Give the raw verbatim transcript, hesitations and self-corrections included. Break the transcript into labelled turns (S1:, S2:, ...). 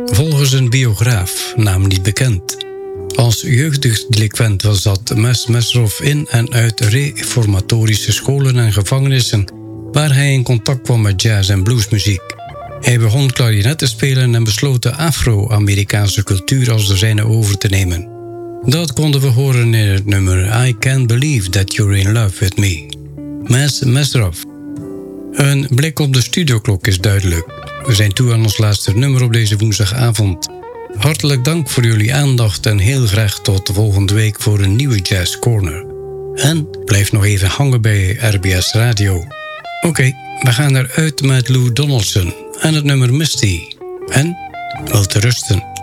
S1: Volgens een biograaf, naam niet bekend. Als jeugdig delinquent was dat Mes Mesrov in en uit reformatorische scholen en gevangenissen, waar hij in contact kwam met jazz- en bluesmuziek. Hij begon klarinet te spelen en besloot de Afro-Amerikaanse cultuur als de zijne over te nemen. Dat konden we horen in het nummer I Can't Believe That You're In Love With Me. Mes Mesrov. Een blik op de studioklok is duidelijk. We zijn toe aan ons laatste nummer op deze woensdagavond. Hartelijk dank voor jullie aandacht en heel graag tot volgende week voor een nieuwe Jazz Corner. En blijf nog even hangen bij R B S Radio. Oké, okay, we gaan eruit met Lou Donaldson en het nummer Misty. En wel te rusten.